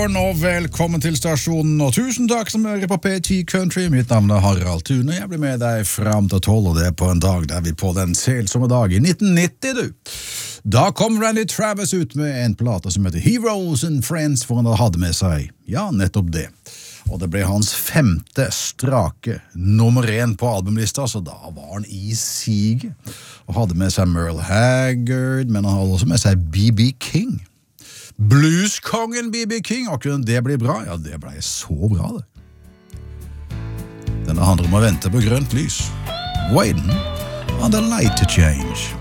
Og velkommen til stasjonen, og tusen takk som hører på P10 Country. Mitt navn er Harald Thune. Jeg blir med deg fram til 12, og det er på en dag der vi på den selsomme dag i 1990, du. Da kom Randy Travis ut med en plate som heter Heroes and Friends, for han hadde med seg, ja, nettopp det. Og det ble hans 5. strake nummer 1 på albumlista, så da var han i siget. Og hadde med seg Merle Haggard, men han hadde også med seg B.B. King. Blueskongen B.B. King, og kunne det bli bra? Ja, det ble så bra, det. Denne handler om å vente på grønt lys. Waiting on the light to change.